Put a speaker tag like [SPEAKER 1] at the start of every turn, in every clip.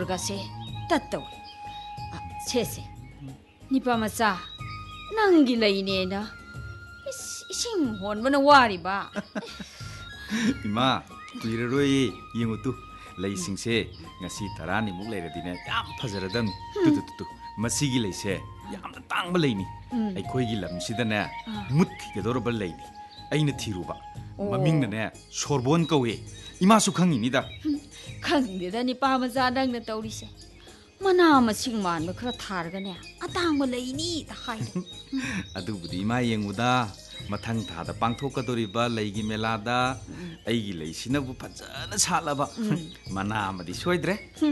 [SPEAKER 1] ꯈꯣꯡꯒꯁꯦ ꯇꯠꯇꯧꯏ ꯁꯦꯁꯦ ꯅꯤꯄꯥ ꯃꯆꯥ ꯅꯪꯒꯤ ꯂꯩꯅꯦꯅ 이싱 혼번은 와리바
[SPEAKER 2] 이마 kuiraroi yengutu leisingse ngasi tarani muk leiradine yam phajaradan tu masigi leise yamna tangba leini aikhoigi lamsidane mut khigedorba leini aina thiruba mamingne sorbon kawe ima su khangini da
[SPEAKER 1] khangdeda ni pa maja dang na tawrise mana masing man ba khara thargane atang ba leini ta hai
[SPEAKER 2] adubudi ima yenguda mathang thada pangthokadoriba leigi melada aigi leisinabu phajana salaba mana amadi soidre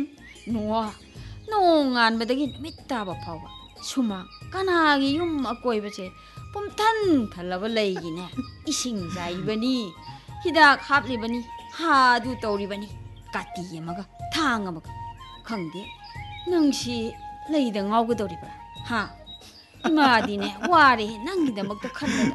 [SPEAKER 1] nongan badagi mitta ba phawa suma kanagi yum akoi bache pumthan thalaba leigi ne ising jaibani hidak haplibani ha du tawribani kati yamaga thang amaga khangde nangsi leida ngawgadoribra ha 이마디네 와리 낭기다 먹다 칸다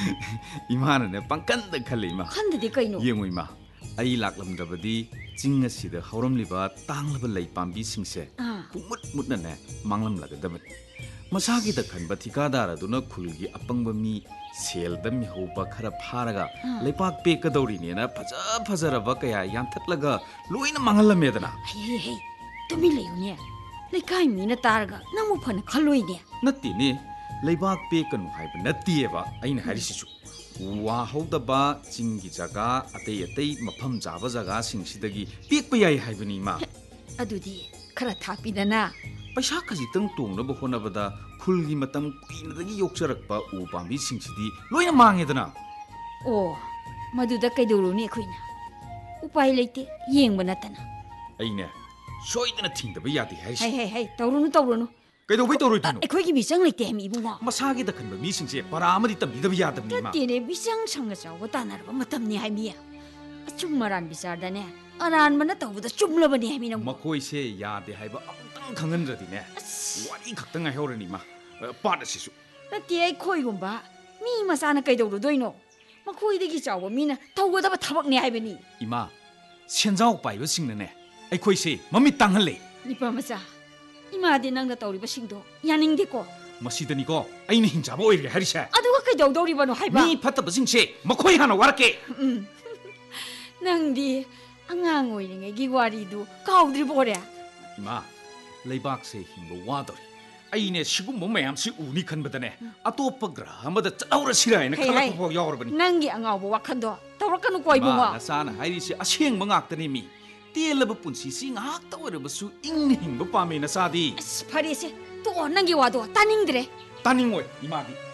[SPEAKER 2] 이마는 빵간다 칼레 이마
[SPEAKER 1] 칸다디 까이노
[SPEAKER 2] 예모 이마 아이 락람다바디 징나시다 하람리바 땅라바 레이 밤비 싱세 묵뭇뭇나네 망람라가다바 마사기다 칸바 티카다라두나 쿨기 아빵바미 셀담 호바 카라 파라가 레팍 페카도리네나 파자 파자라바 까야 얀탁라가 로이나 망할라메다나
[SPEAKER 1] 헤헤 또밀레요네 lekai mina targa namu phana khaloi ne
[SPEAKER 2] natti leibak pe kanu haiba natti eba aina harisisu wa hauda ba chingi jaga atei mafam jaba jaga singsidagi pekpa yai haibani ma
[SPEAKER 1] adudi khara thapidana
[SPEAKER 2] paisa khaji tang tongna ba hona bada khulgi matam kuinadagi yokcharakpa u pambi singsidi loina mangedana
[SPEAKER 1] o maduda kaiduruni khoina upai leite yengba natana
[SPEAKER 2] aine soidana thingdaba yadi harisi
[SPEAKER 1] hai tawrunu
[SPEAKER 2] kaidobai tawroidino
[SPEAKER 1] akhoi bisang leite mi bunga
[SPEAKER 2] masagi da khanba mi singse para amadi tamidaba yadabni ma
[SPEAKER 1] tine bisang sanga chawa tanarba matamni hai mi achum maran bisardane aran mana tawda chumlabani hai mi nang
[SPEAKER 2] makoi se yade haiba amtang khanganradine wari khaktang ai horani ma pada sisu
[SPEAKER 1] nati ai khoi gumba mi masana kaidawru doino makoi degi chawa mina tawgadaba thabak ne hai bani
[SPEAKER 2] ima senjau paiba singnane ai khoi se mami tanghale
[SPEAKER 1] nipa macha imadi nangna tawriba singdo yaningde ko
[SPEAKER 2] masidani ko aina hinjaba oire harise
[SPEAKER 1] aduga kaidawdoribano haiba
[SPEAKER 2] mi phattaba singse makhoi hana warake
[SPEAKER 1] nangdi angang oiringe gi wari du kaudri bore
[SPEAKER 2] ima leibak se hingba wadori aine sigumba mayam si uni khanbadane atopa graha amada chawra siraina khalak pho yaworabani
[SPEAKER 1] nangi angawba wakhando tawrakanu koibunga
[SPEAKER 2] nasana hairisi asengba ngaktani mi telaba punsi si ngakta oirabasu ingni hingba pame na sadi
[SPEAKER 1] farese to nangi wado taningdre
[SPEAKER 2] taningoi imadi